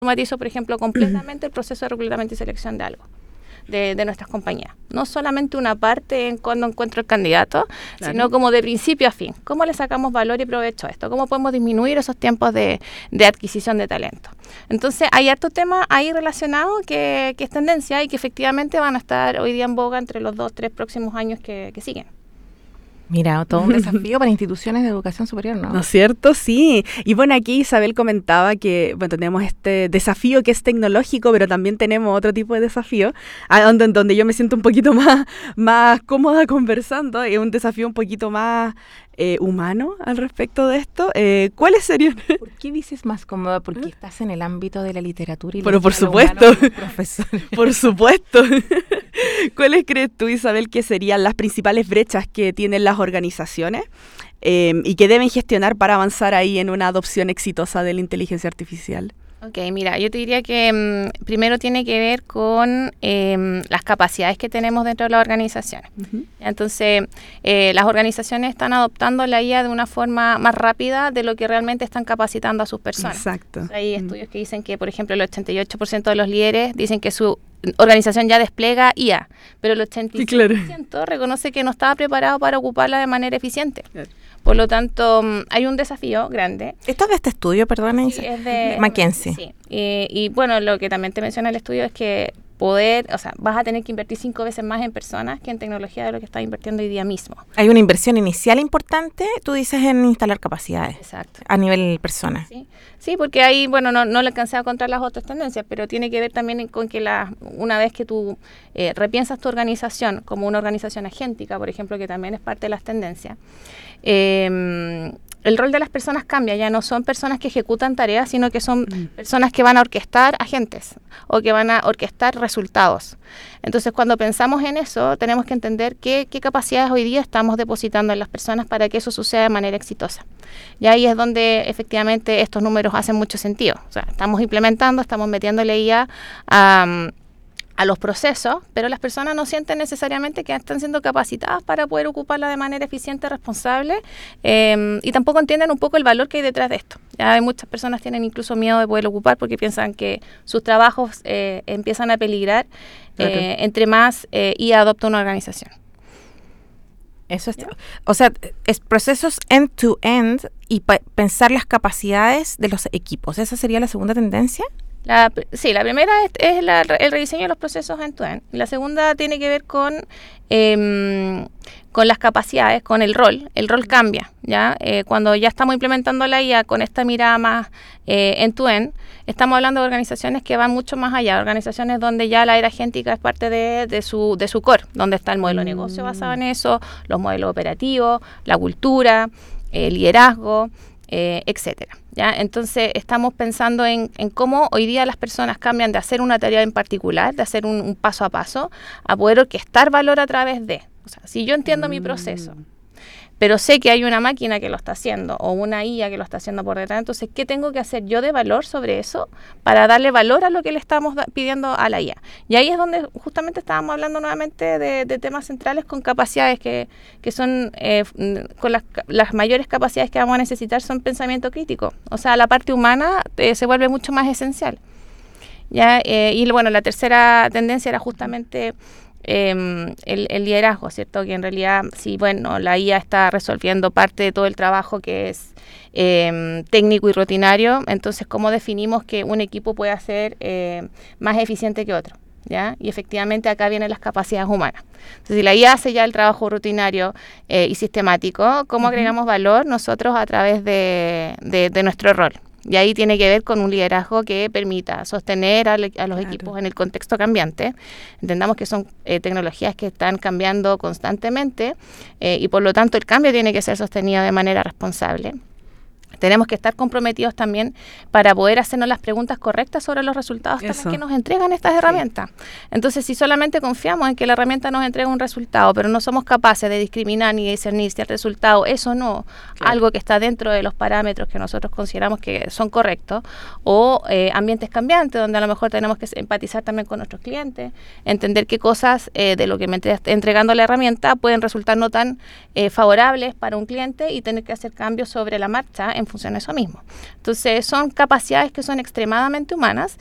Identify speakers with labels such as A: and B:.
A: automatizo, por ejemplo, completamente el proceso de reclutamiento y selección de algo. De nuestras compañías. No solamente una parte en cuando encuentro el candidato, sino como de principio a fin. ¿Cómo le sacamos valor y provecho a esto? ¿Cómo podemos disminuir esos tiempos de adquisición de talento? Entonces, hay harto tema ahí relacionado que es tendencia y que efectivamente van a estar hoy día en boga entre los 2-3 próximos años que siguen.
B: Mira, todo un desafío para instituciones de educación superior, ¿no?
C: ¿No es cierto? Sí. Y bueno, aquí Isabel comentaba que tenemos este desafío que es tecnológico, pero también tenemos otro tipo de desafío, donde yo me siento un poquito más cómoda conversando, es un desafío un poquito más humano al respecto de esto. ¿Cuáles serían?
B: ¿Por qué dices más cómoda? Porque estás en el ámbito de la literatura y
C: pero por supuesto, por supuesto. ¿Cuáles crees tú, Isabel, que serían las principales brechas que tienen las organizaciones y que deben gestionar para avanzar ahí en una adopción exitosa de la inteligencia artificial?
A: Ok, mira, yo te diría que primero tiene que ver con las capacidades que tenemos dentro de las organizaciones. Uh-huh. Entonces, las organizaciones están adoptando la IA de una forma más rápida de lo que realmente están capacitando a sus personas.
C: Exacto.
A: Hay estudios que dicen que, por ejemplo, el 88% de los líderes dicen que su organización ya despliega IA, pero el 85% reconoce que no estaba preparado para ocuparla de manera eficiente. Claro. Por lo tanto, hay un desafío grande.
B: ¿Esto es de este estudio, perdona?
A: Sí, es de
B: McKinsey.
A: Sí. Y bueno, lo que también te menciona el estudio es que vas a tener que invertir 5 veces más en personas que en tecnología de lo que estás invirtiendo hoy día mismo.
B: Hay una inversión inicial importante, tú dices, en instalar capacidades.
A: Exacto.
B: A nivel persona.
A: Sí, porque ahí, bueno, no le alcancé a contar las otras tendencias, pero tiene que ver también con que una vez que tú repiensas tu organización como una organización agéntica, por ejemplo, que también es parte de las tendencias, el rol de las personas cambia, ya no son personas que ejecutan tareas, sino que son personas que van a orquestar agentes o que van a orquestar resultados. Entonces, cuando pensamos en eso, tenemos que entender qué capacidades hoy día estamos depositando en las personas para que eso suceda de manera exitosa. Y ahí es donde efectivamente estos números hacen mucho sentido. O sea, estamos metiéndole IA a los procesos, pero las personas no sienten necesariamente que están siendo capacitadas para poder ocuparla de manera eficiente, responsable, y tampoco entienden un poco el valor que hay detrás de esto. Ya hay muchas personas tienen incluso miedo de poder ocupar porque piensan que sus trabajos empiezan a peligrar entre más IA adopta una organización.
B: Eso es, o sea, es procesos end-to-end y pensar las capacidades de los equipos. ¿Esa sería la segunda tendencia?
A: Sí, la primera es el rediseño de los procesos end-to-end. La segunda tiene que ver con las capacidades, con el rol. El rol cambia, ¿ya? Cuando ya estamos implementando la IA con esta mirada más end-to-end, estamos hablando de organizaciones que van mucho más allá, organizaciones donde ya la era agéntica es parte de su core, donde está el modelo de negocio basado en eso, los modelos operativos, la cultura, el liderazgo, etcétera. ¿Ya? Entonces estamos pensando en cómo hoy día las personas cambian de hacer una tarea en particular, de hacer un paso a paso, a poder orquestar valor a través de. O sea, si yo entiendo mi proceso, pero sé que hay una máquina que lo está haciendo o una IA que lo está haciendo por detrás, entonces, ¿qué tengo que hacer yo de valor sobre eso para darle valor a lo que le estamos pidiendo a la IA? Y ahí es donde justamente estábamos hablando nuevamente de temas centrales con capacidades que son, con las mayores capacidades que vamos a necesitar son pensamiento crítico. O sea, la parte humana se vuelve mucho más esencial. ¿Ya? Y bueno, la tercera tendencia era justamente el liderazgo, ¿cierto? Que en realidad, sí, bueno, la IA está resolviendo parte de todo el trabajo que es técnico y rutinario, entonces, ¿cómo definimos que un equipo puede ser más eficiente que otro? ¿Ya? Y efectivamente acá vienen las capacidades humanas. Entonces, si la IA hace ya el trabajo rutinario y sistemático, ¿cómo agregamos valor nosotros a través de nuestro rol? Y ahí tiene que ver con un liderazgo que permita sostener a los equipos en el contexto cambiante. Entendamos que son tecnologías que están cambiando constantemente y por lo tanto el cambio tiene que ser sostenido de manera responsable. Tenemos que estar comprometidos también para poder hacernos las preguntas correctas sobre los resultados también que nos entregan estas herramientas. Entonces, si solamente confiamos en que la herramienta nos entrega un resultado, pero no somos capaces de discriminar ni discernir si el resultado es o no algo que está dentro de los parámetros que nosotros consideramos que son correctos, o ambientes cambiantes, donde a lo mejor tenemos que empatizar también con nuestros clientes, entender qué cosas de lo que me está entregando la herramienta pueden resultar no tan favorables para un cliente y tener que hacer cambios sobre la marcha en funciona eso mismo. Entonces son capacidades que son extremadamente humanas